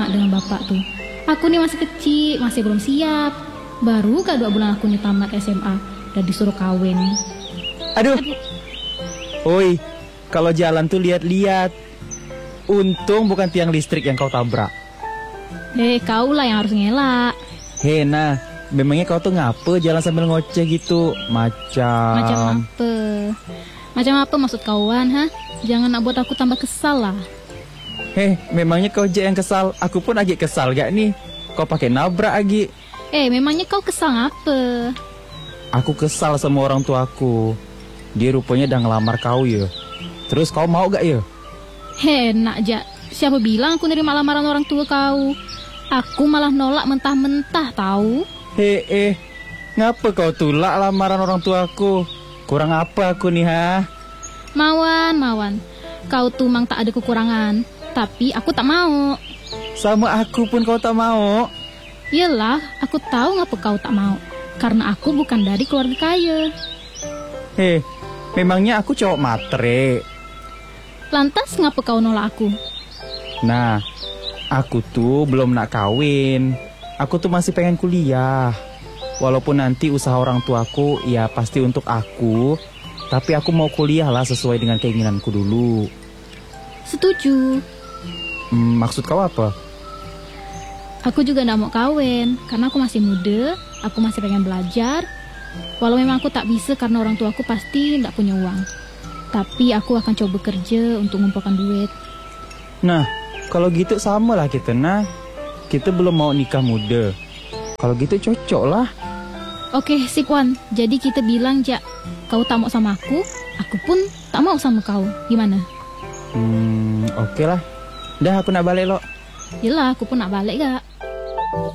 nak dengan bapak tuh. Aku nih masih kecil, masih belum siap. Baru kan 2 bulan aku nih tamat SMA, udah disuruh kawin. Aduh. Oi, kalau jalan tuh lihat-lihat. Untung bukan tiang listrik yang kau tabrak. Kau lah yang harus ngelak. Nah, memangnya kau tuh ngapa jalan sambil ngoceh gitu? Macam apa? Macam apa maksud kawan, ha? Jangan nak buat aku tambah kesal lah. Memangnya kau aja yang kesal? Aku pun agak kesal gak nih? Kau pakai nabrak lagi. Memangnya kau kesal ngapa? Aku kesal sama orang tuaku. Dia rupanya udah ngelamar kau ya. Terus kau mau gak ya? Nak ja, siapa bilang aku nerima lamaran orang tua kau? Aku malah nolak mentah-mentah tahu. Ngapa kau tolak lamaran orang tuaku? Kurang apa aku nih ha? Mawan, kau tuh mang tak ada kekurangan, tapi aku tak mau. Sama aku pun kau tak mau. Yelah, aku tahu ngapa kau tak mau. Karena aku bukan dari keluarga kaya. Memangnya aku cowok matre. Lantas ngapa kau nolak aku? Nah, aku tuh belum nak kawin. Aku tuh masih pengen kuliah. Walaupun nanti usaha orang tuaku ya pasti untuk aku, tapi aku mau kuliah lah sesuai dengan keinginanku dulu. Setuju. Maksud kau apa? Aku juga gak mau kawin, karena aku masih muda, aku masih pengen belajar. Walau memang aku tak bisa karena orang tuaku pasti gak punya uang. Tapi aku akan coba kerja untuk ngumpulkan duit. Nah, kalau gitu sama lah kita, nah. Kita belum mau nikah muda. Kalau gitu cocok lah. Oke, sip Wan. Jadi kita bilang, Ja, kau tak mau sama aku pun tak mau sama kau. Gimana? Oke lah. Dah aku nak balik lo. Yelah, aku pun nak balik gak.